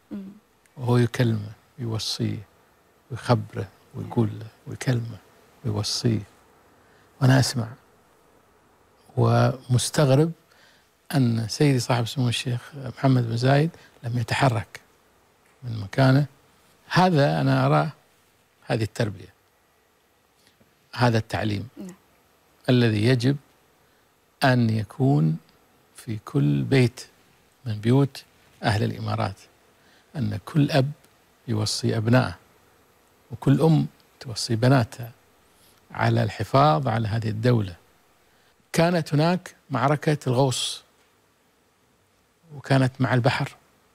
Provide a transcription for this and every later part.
وهو يكلمه ويوصيه ويخبره ويقول له ويكلمه ويوصيه، وأنا أسمع ومستغرب أن سيدي صاحب السمو الشيخ محمد بن زايد لم يتحرك من مكانه. هذا أنا أراه، هذه التربية، هذا التعليم الذي يجب أن يكون في كل بيت من بيوت أهل الإمارات، أن كل أب يوصي أبنائه وكل أم توصي بناتها على الحفاظ على هذه الدولة. كانت هناك معركة الغوص وكانت مع البحر،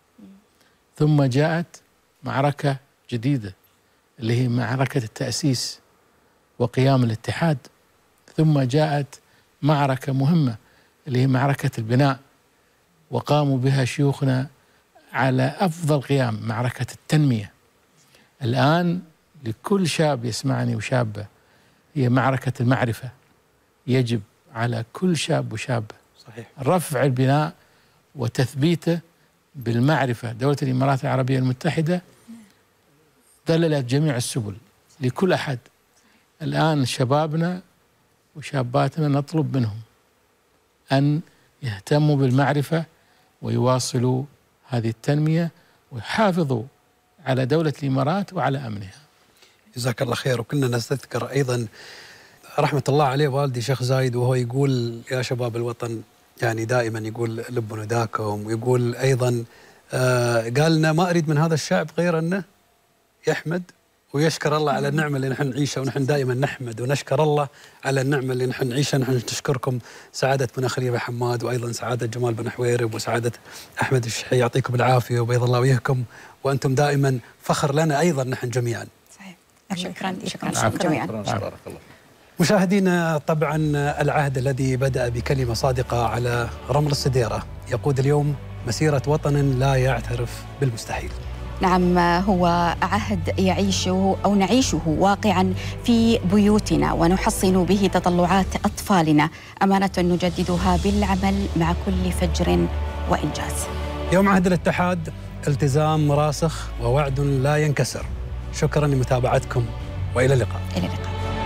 ثم جاءت معركة جديدة اللي هي معركة التأسيس وقيام الاتحاد، ثم جاءت معركة مهمة اللي هي معركة البناء، وقاموا بها شيوخنا على أفضل قيام، معركة التنمية. الآن لكل شاب يسمعني وشابة هي معركة المعرفة، يجب على كل شاب وشابة صحيح رفع البناء وتثبيته بالمعرفة. دولة الإمارات العربية المتحدة ذللت جميع السبل لكل أحد. الآن شبابنا وشاباتنا نطلب منهم أن يهتموا بالمعرفة ويواصلوا هذه التنمية ويحافظوا على دولة الإمارات وعلى أمنها. جزاك الله خير. وكنا نستذكر أيضا رحمة الله عليه والدي شيخ زايد وهو يقول يا شباب الوطن، يعني دائما يقول لبوا نداكم، ويقول أيضا قال لنا ما أريد من هذا الشعب غير أنه يحمد ويشكر الله على النعمة اللي نحن نعيشها، ونحن دائما نحمد ونشكر الله على النعمة اللي نحن نعيشها. نحن نشكركم سعادة بن خليفة حماد، وأيضا سعادة جمال بن حويرب، وسعادة أحمد الشحي، يعطيكم العافية وبيض الله وجهكم، وأنتم دائما فخر لنا أيضا نحن جميعا. صحيح. شكرا جميعا. بارك الله. مشاهدينا، طبعا العهد الذي بدأ بكلمة صادقة على رمل السديرة يقود اليوم مسيرة وطن لا يعترف بالمستحيل. نعم، هو عهد يعيشه أو نعيشه واقعا في بيوتنا، ونحصن به تطلعات أطفالنا، أمانة نجددها بالعمل مع كل فجر وإنجاز. يوم عهد الاتحاد التزام راسخ ووعد لا ينكسر. شكرا لمتابعتكم وإلى اللقاء. إلى اللقاء.